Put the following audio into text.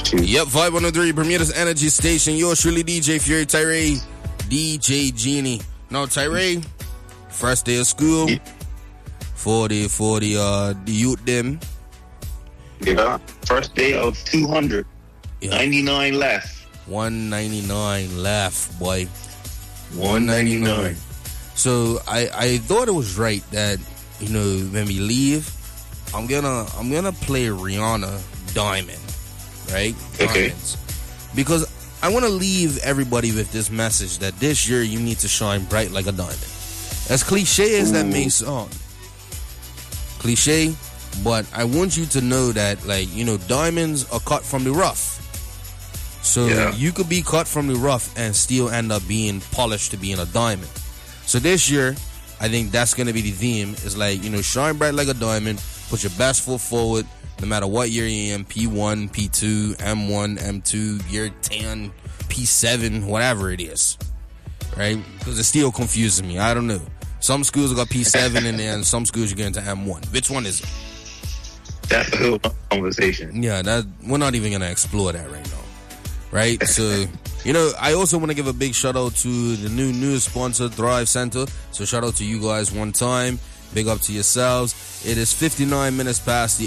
Yep, 503 Bermuda's Energy Station. Yours truly, DJ Fury Tyree, DJ Genie. Now, Tyree, first day of school for the youth them. Yeah, first day of 200. Yeah. 99 left. 199 left, boy. 199. So I thought it was right that, you know, when we leave, I'm gonna play Rihanna Diamond, right? Okay. Diamonds. Because I want to leave everybody with this message that this year you need to shine bright like a diamond. As cliche as that may sound, cliche, but I want you to know that, like, you know, diamonds are cut from the rough. So you could be cut from the rough and still end up being polished to being a diamond. So this year, I think that's going to be the theme. Is like, you know, shine bright like a diamond, put your best foot forward, no matter what year you're in, P1, P2, M1, M2, year 10, P7, whatever it is, right? Because it still confuses me. I don't know. Some schools got P7 in there, and some schools you get into M1. Which one is it? That's a whole conversation. Yeah, that we're not even going to explore that right now. Right? So, you know, I also want to give a big shout out to the new news sponsor, Thrive Center. So shout out to you guys one time. Big up to yourselves. It is 59 minutes past the